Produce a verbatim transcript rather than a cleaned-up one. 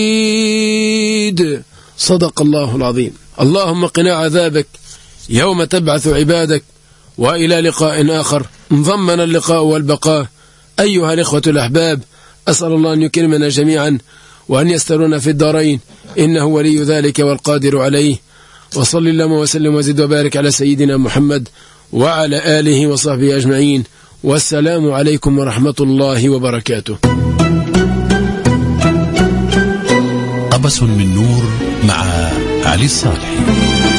صدق الله العظيم. اللهم قنا عذابك يوم تبعث عبادك، وإلى لقاء آخر انضمن اللقاء والبقاء. أيها الإخوة الأحباب، أسأل الله أن يكرمنا جميعا وأن يسترنا في الدارين، إنه ولي ذلك والقادر عليه. وصل اللهم وسلم وزد وبارك على سيدنا محمد وعلى آله وصحبه أجمعين، والسلام عليكم ورحمة الله وبركاته. قبس من نور مع علي الصالحي.